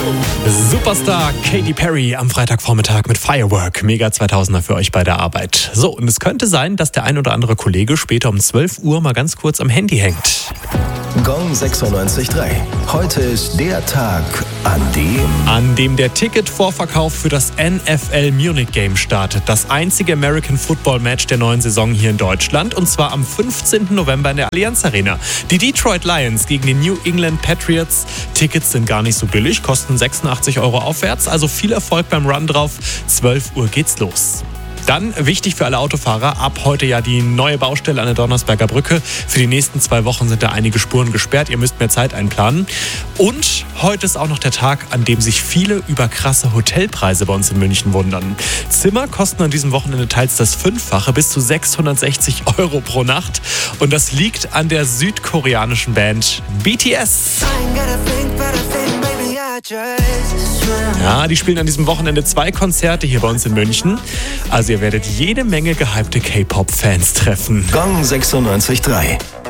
Superstar Katy Perry am Freitagvormittag mit Firework. Mega 2000er für euch bei der Arbeit. So, und es könnte sein, dass der ein oder andere Kollege später um 12 Uhr mal ganz kurz am Handy hängt. Gong 96.3. Heute ist der Tag, an dem der Ticketvorverkauf für das NFL Munich Game startet. Das einzige American Football Match der neuen Saison hier in Deutschland. Und zwar am 15. November in der Allianz Arena. Die Detroit Lions gegen die New England Patriots. Tickets sind gar nicht so billig, kosten 86 € aufwärts. Also viel Erfolg beim Run drauf. 12 Uhr geht's los. Dann wichtig für alle Autofahrer, ab heute ja die neue Baustelle an der Donnersberger Brücke. Für die nächsten 2 Wochen sind da einige Spuren gesperrt. Ihr müsst mehr Zeit einplanen. Und heute ist auch noch der Tag, an dem sich viele über krasse Hotelpreise bei uns in München wundern. Zimmer kosten an diesem Wochenende teils das 5-fache, bis zu 660 € pro Nacht. Und das liegt an der südkoreanischen Band BTS. Ja, die spielen an diesem Wochenende 2 Konzerte hier bei uns in München. Also ihr werdet jede Menge gehypte K-Pop-Fans treffen. Gong 96.3.